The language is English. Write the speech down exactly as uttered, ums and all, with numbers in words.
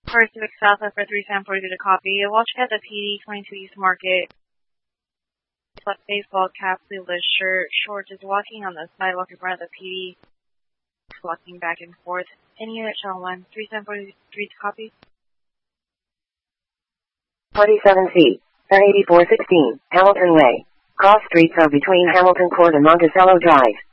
First Civic South for three seven four to copy. Watch at the P D twenty-two East Market. Black baseball cap, sleeveless shirt, short, just walking on the sidewalk in front of the P D. Walking back and forth. Any unit channel one, three seven four three to copy. twenty-seven C, eighty-four sixteen, Hamilton Way. Cross streets are between Hamilton Court and Monticello Drive.